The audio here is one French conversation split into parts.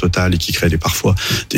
totale et qui crée parfois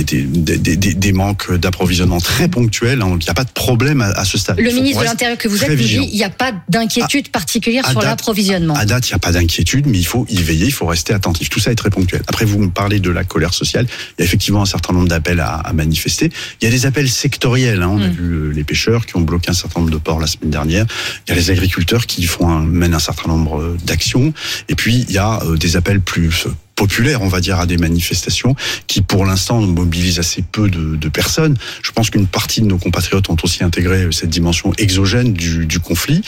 des manques d'approvisionnement très ponctuels. Donc il n'y a pas de problème à ce stade. Le ministre de l'Intérieur que vous êtes nous dit il n'y a pas d'inquiétude particulière sur l'approvisionnement. À date, il n'y a pas d'inquiétude, mais il faut y veiller, il faut rester attentif. Tout ça est très ponctuel. Après, vous me parlez de la colère sociale. Il y a effectivement un certain nombre d'appels à manifester. Il y a des appels sectoriels. On a vu les pêcheurs qui ont bloqué un certain nombre de ports la semaine dernière. Il y a les agriculteurs qui mènent un certain nombre d'actions. Et puis, il y a des appels plus populaire, on va dire, à des manifestations qui, pour l'instant, mobilisent assez peu de personnes. Je pense qu'une partie de nos compatriotes ont aussi intégré cette dimension exogène du conflit,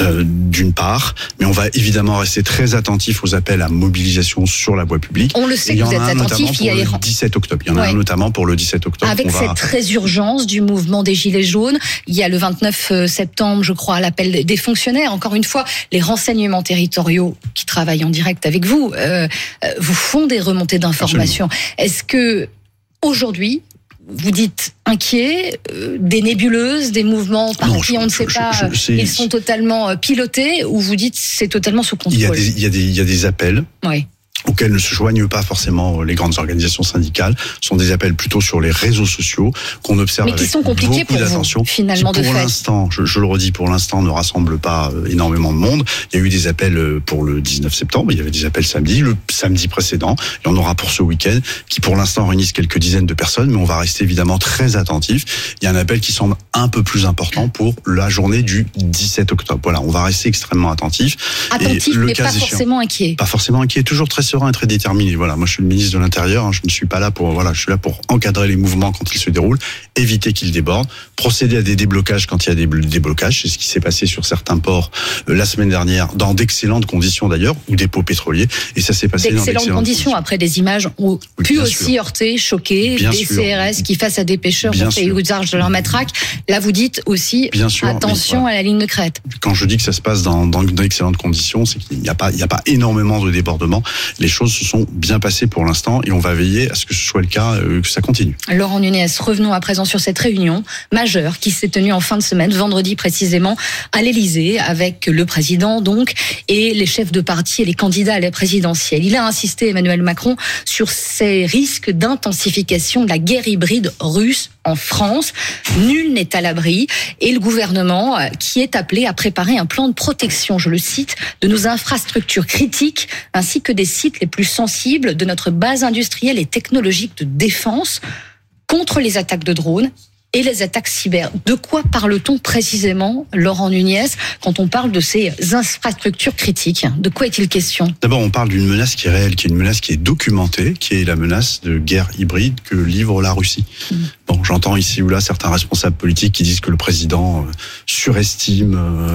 d'une part, mais on va évidemment rester très attentif aux appels à mobilisation sur la voie publique. On le sait que vous êtes attentif. Il y a le 17 octobre. Il y en a un notamment pour le 17 octobre. Avec cette résurgence du mouvement des Gilets jaunes, il y a le 29 septembre, je crois, l'appel des fonctionnaires. Encore une fois, les renseignements territoriaux qui travaillent en direct avec vous, vous font des remontées d'informations. Absolument. Est-ce que aujourd'hui, vous dites inquiet, des nébuleuses, des mouvements par qui on ne sait pas, ils sont totalement pilotés, ou vous dites c'est totalement sous contrôle? Il y a des appels. Oui. Auxquels ne se joignent pas forcément les grandes organisations syndicales. Ce sont des appels plutôt sur les réseaux sociaux qu'on observe avec beaucoup d'attention. Finalement, qui, pour l'instant, je le redis, pour l'instant, ne rassemblent pas énormément de monde. Il y a eu des appels pour le 19 septembre, il y avait des appels samedi, le samedi précédent, il y en aura pour ce week-end, qui pour l'instant réunissent quelques dizaines de personnes, mais on va rester évidemment très attentifs. Il y a un appel qui semble un peu plus important pour la journée du 17 octobre. Voilà, on va rester extrêmement attentifs. Attentifs, mais pas forcément inquiets. Pas forcément inquiets, toujours très serein et très déterminé. Voilà, moi je suis le ministre de l'Intérieur, je ne suis pas là pour je suis là pour encadrer les mouvements quand ils se déroulent, éviter qu'ils débordent, procéder à des déblocages quand il y a des déblocages, c'est ce qui s'est passé sur certains ports la semaine dernière dans d'excellentes conditions d'ailleurs, ou dépôts pétroliers, et ça s'est passé dans d'excellentes conditions. Après des images ont pu aussi heurter, choquer des CRS qui face à des pêcheurs ont fait usage de leur matraque. Là vous dites aussi attention à la ligne de crête. Quand je dis que ça se passe dans d'excellentes conditions, c'est qu'il n'y a pas énormément de débordements. Les choses se sont bien passées pour l'instant et on va veiller à ce que ce soit le cas, que ça continue. Laurent Nunez, revenons à présent sur cette réunion majeure qui s'est tenue en fin de semaine, vendredi précisément, à l'Élysée, avec le président donc et les chefs de parti et les candidats à la présidentielle. Il a insisté, Emmanuel Macron, sur ces risques d'intensification de la guerre hybride russe en France. Nul n'est à l'abri et le gouvernement qui est appelé à préparer un plan de protection, je le cite, de nos infrastructures critiques ainsi que des sites les plus sensibles de notre base industrielle et technologique de défense contre les attaques de drones et les attaques cyber. De quoi parle-t-on précisément, Laurent Nunez, quand on parle de ces infrastructures critiques? De quoi est-il question? D'abord, on parle d'une menace qui est réelle, qui est une menace qui est documentée, qui est la menace de guerre hybride que livre la Russie. Bon, j'entends ici ou là certains responsables politiques qui disent que le président surestime,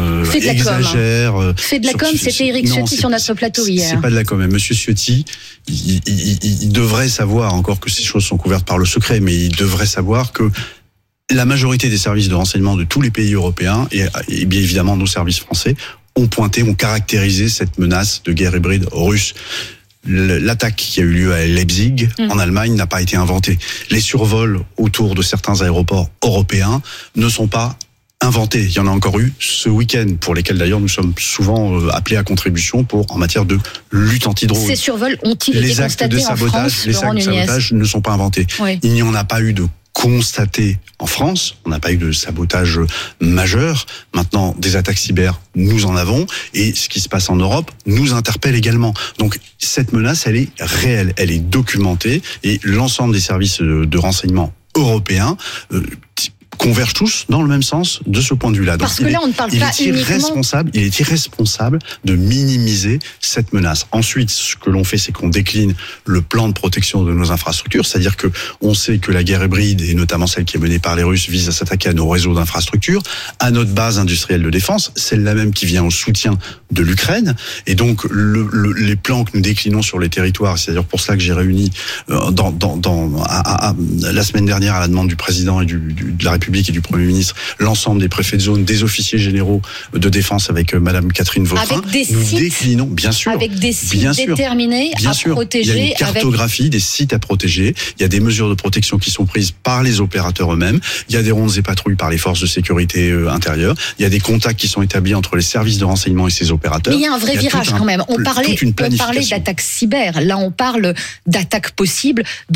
exagère. Fait de la com', c'était Éric Ciotti sur notre plateau hier. C'est pas de la com'. Monsieur Ciotti, il devrait savoir, encore que ces choses sont couvertes par le secret, mais il devrait savoir que la majorité des services de renseignement de tous les pays européens, et bien évidemment nos services français, ont caractérisé cette menace de guerre hybride russe. L'attaque qui a eu lieu à Leipzig, en Allemagne, n'a pas été inventée. Les survols autour de certains aéroports européens ne sont pas inventés. Il y en a encore eu ce week-end, pour lesquels d'ailleurs nous sommes souvent appelés à contribution en matière de lutte anti-drone. Ces survols ont-ils été constatés en France, Les actes de sabotage ne sont pas inventés. Oui. Il n'y en a pas eu de constaté en France, on n'a pas eu de sabotage majeur. Maintenant, des attaques cyber, nous en avons, et ce qui se passe en Europe nous interpelle également. Donc cette menace, elle est réelle, elle est documentée, et l'ensemble des services de renseignement européens convergent tous dans le même sens de ce point de vue-là. Parce que là, on ne parle pas uniquement... Il est irresponsable de minimiser cette menace. Ensuite, ce que l'on fait, c'est qu'on décline le plan de protection de nos infrastructures, c'est-à-dire que on sait que la guerre hybride, et notamment celle qui est menée par les Russes, vise à s'attaquer à nos réseaux d'infrastructures, à notre base industrielle de défense, celle-là même qui vient au soutien de l'Ukraine. Et donc, les plans que nous déclinons sur les territoires, c'est d'ailleurs pour cela que j'ai réuni la semaine dernière, à la demande du président et de la République et du Premier ministre, l'ensemble des préfets de zone, des officiers généraux de défense avec Madame Catherine Vautrin. Nous déclinons, bien sûr. Avec des sites déterminés à protéger. Il y a une cartographie des sites à protéger. Il y a des mesures de protection qui sont prises par les opérateurs eux-mêmes. Il y a des rondes et patrouilles par les forces de sécurité intérieure. Il y a des contacts qui sont établis entre les services de renseignement et ces opérateurs. Mais il y a un vrai virage quand même. On parlait d'attaques cyber. Là, on parle d'attaques possibles